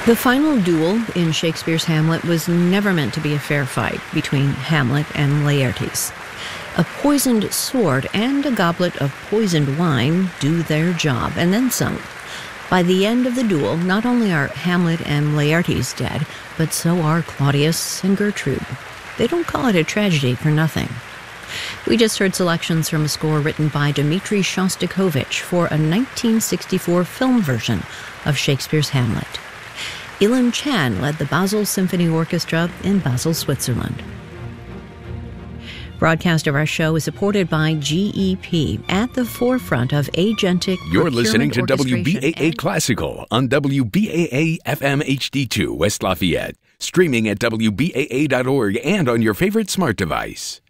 The final duel in Shakespeare's Hamlet was never meant to be a fair fight between Hamlet and Laertes. A poisoned sword and a goblet of poisoned wine do their job, and then some. By the end of the duel, not only are Hamlet and Laertes dead, but so are Claudius and Gertrude. They don't call it a tragedy for nothing. We just heard selections from a score written by Dmitri Shostakovich for a 1964 film version of Shakespeare's Hamlet. Ilan Chan led the Basel Symphony Orchestra in Basel, Switzerland. Broadcast of our show is supported by GEP, at the forefront of agentic You're listening to orchestration WBAA Classical on WBAA FM HD2 West Lafayette, streaming at WBAA.org and on your favorite smart device.